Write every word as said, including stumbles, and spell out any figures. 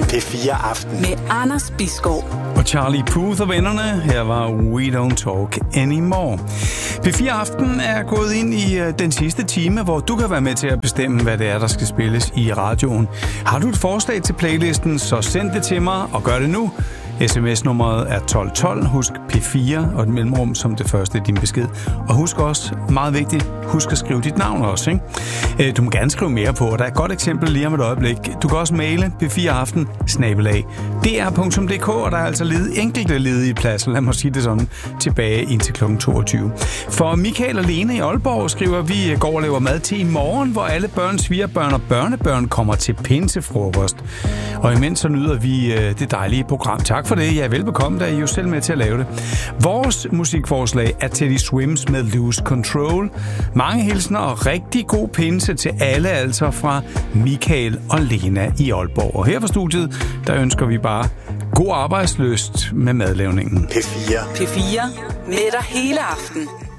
P fire Aften. Med Anders Bisgaard. Og Charlie Puth og vennerne. Her var We Don't Talk Anymore. P fire Aften er gået ind i den sidste time, hvor du kan være med til at bestemme, hvad det er, der skal spilles i radioen. Har du et forslag til playlisten, så send det til mig, og gør det nu. S M S-nummeret er tolv tolv. Husk P fire og et mellemrum som det første i din besked. Og husk også, meget vigtigt, husk at skrive dit navn også, ikke? Du må gerne skrive mere på, og der er et godt eksempel lige om et øjeblik. Du kan også maile p fire aften snabel-a d r punktum d k, og der er altså led, enkelte ledige pladser, lad mig sige det sådan, tilbage indtil klokken toogtyve. For Michael og Lene i Aalborg skriver, vi går og laver mad til i morgen, hvor alle børn, svigerbørn og børnebørn kommer til pinsefrokost. Og imens så nyder vi det dejlige program. Tak for det. Jeg er velbekomme, der er I jo selv med til at lave det. Vores musikforslag er Teddy Swims med Lose Control. Mange hilsner og rigtig god pinse til alle, altså fra Michael og Lena i Aalborg. Og her på studiet, der ønsker vi bare god arbejdslyst med madlavningen. P fire. P fire med dig hele aften.